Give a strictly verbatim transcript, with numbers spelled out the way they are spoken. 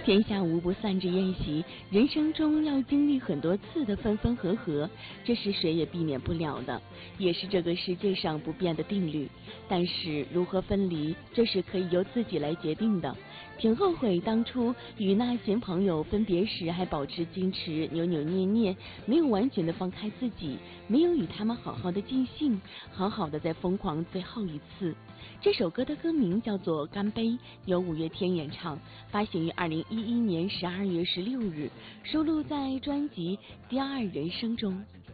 天下无不散之宴席，人生中要经历很多次的分分合合，这是谁也避免不了的，也是这个世界上不变的定律。但是如何分离，这是可以由自己来决定的。挺后悔当初与那群朋友分别时还保持矜持，扭扭捏捏，没有完全的放开自己，没有与他们好好的尽兴，好好的再疯狂最后一次。这首歌的歌名叫做《干杯》，由五月天演唱，发行于二零一一年十二月十六日，收录在专辑《第二人生》中。